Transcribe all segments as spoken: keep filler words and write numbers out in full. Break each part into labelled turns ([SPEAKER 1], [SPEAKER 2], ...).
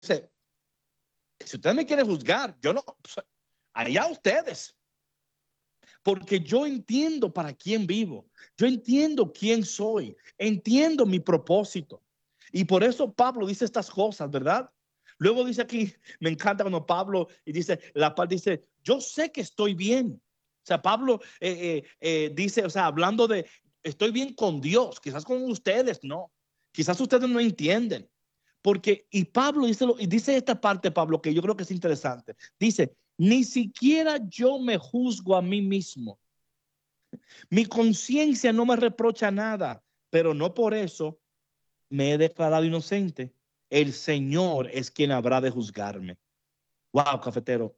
[SPEAKER 1] dice, si ustedes me quieren juzgar, yo no, pues, allá ustedes. Porque yo entiendo para quién vivo. Yo entiendo quién soy. Entiendo mi propósito. Y por eso Pablo dice estas cosas, ¿verdad? Luego dice aquí, me encanta cuando Pablo y dice, la parte dice, yo sé que estoy bien. O sea, Pablo eh, eh, eh, dice, o sea, hablando de, estoy bien con Dios, quizás con ustedes no. Quizás ustedes no entienden. Porque, y Pablo dice, y dice esta parte, Pablo, que yo creo que es interesante. Dice, ni siquiera yo me juzgo a mí mismo. Mi conciencia no me reprocha nada, pero no por eso me he declarado inocente. El Señor es quien habrá de juzgarme. Wow, cafetero.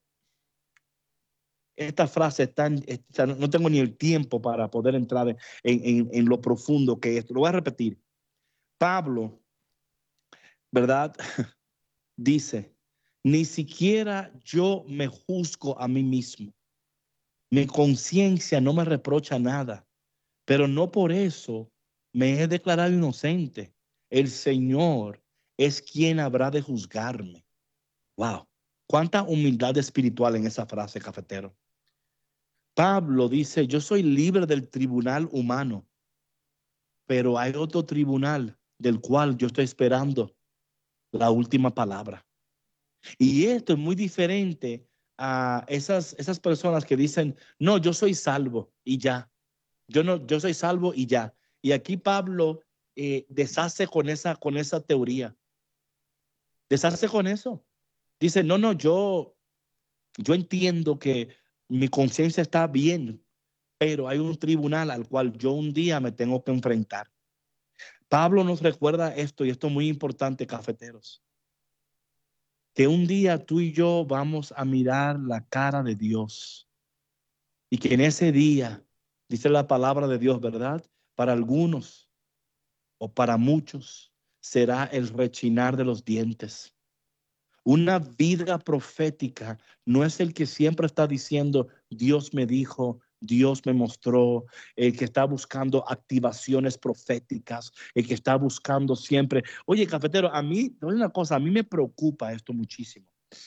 [SPEAKER 1] Esta frase es tan, esta, no tengo ni el tiempo para poder entrar en, en, en lo profundo que es. Lo voy a repetir. Pablo, ¿verdad? Dice, ni siquiera yo me juzgo a mí mismo. Mi conciencia no me reprocha nada, pero no por eso me he declarado inocente. El Señor es quien habrá de juzgarme. Wow, cuánta humildad espiritual en esa frase, cafetero. Pablo dice, yo soy libre del tribunal humano, pero hay otro tribunal del cual yo estoy esperando la última palabra. Y esto es muy diferente a esas, esas personas que dicen, no, yo soy salvo y ya. Yo no, yo soy salvo y ya. Y aquí Pablo eh, deshace con esa, con esa teoría. Deshace con eso. Dice, no, no, yo, yo entiendo que mi conciencia está bien, pero hay un tribunal al cual yo un día me tengo que enfrentar. Pablo nos recuerda esto, y esto es muy importante, cafeteros, que un día tú y yo vamos a mirar la cara de Dios y que en ese día, dice la palabra de Dios, ¿verdad? Para algunos o para muchos será el rechinar de los dientes. Una vida profética no es el que siempre está diciendo, Dios me dijo, Dios me mostró, el que está buscando activaciones proféticas, el que está buscando siempre. Oye, cafetero, a mí, una cosa, a mí me preocupa esto muchísimo.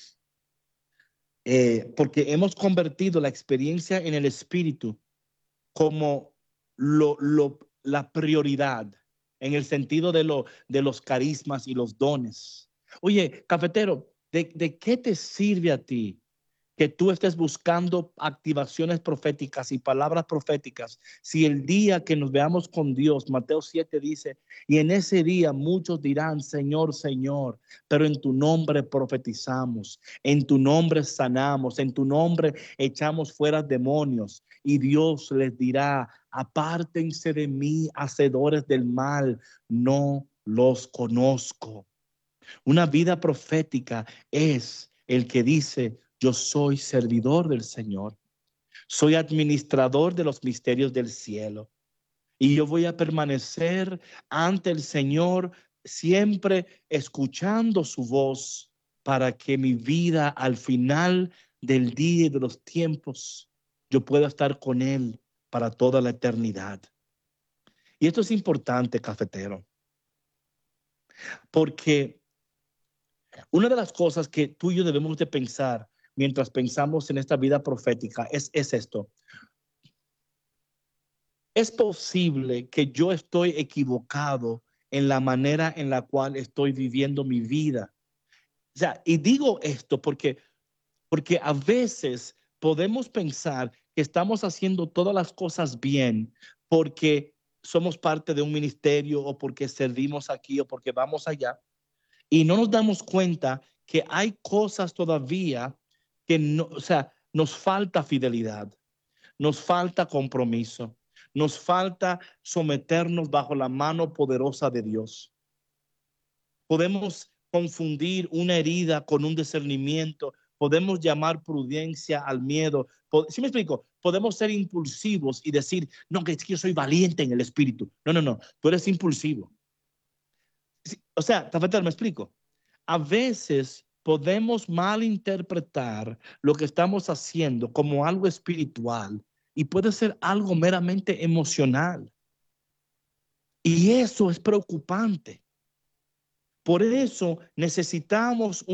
[SPEAKER 1] Eh, porque hemos convertido la experiencia en el espíritu como lo, lo, la prioridad en el sentido de, lo, de los carismas y los dones. Oye, cafetero, ¿de, ¿de qué te sirve a ti que tú estés buscando activaciones proféticas y palabras proféticas si el día que nos veamos con Dios, Mateo siete dice, y en ese día muchos dirán, Señor, Señor, pero en tu nombre profetizamos, en tu nombre sanamos, en tu nombre echamos fuera demonios, y Dios les dirá, apártense de mí, hacedores del mal, no los conozco. Una vida profética es el que dice, yo soy servidor del Señor, soy administrador de los misterios del cielo y yo voy a permanecer ante el Señor siempre escuchando su voz para que mi vida al final del día y de los tiempos yo pueda estar con Él para toda la eternidad. Y esto es importante, cafetero, porque una de las cosas que tú y yo debemos de pensar mientras pensamos en esta vida profética es, es esto. Es posible que yo estoy equivocado en la manera en la cual estoy viviendo mi vida. O sea, y digo esto porque, porque a veces podemos pensar que estamos haciendo todas las cosas bien porque somos parte de un ministerio o porque servimos aquí o porque vamos allá. Y no nos damos cuenta que hay cosas todavía que no, o sea, nos falta fidelidad, nos falta compromiso, nos falta someternos bajo la mano poderosa de Dios. Podemos confundir una herida con un discernimiento, podemos llamar prudencia al miedo. ¿Sí me explico? Podemos ser impulsivos y decir, no, que es que yo soy valiente en el espíritu. No, no, no, tú eres impulsivo. O sea, Tafetar, me explico. A veces podemos malinterpretar lo que estamos haciendo como algo espiritual y puede ser algo meramente emocional. Y eso es preocupante, Por eso necesitamos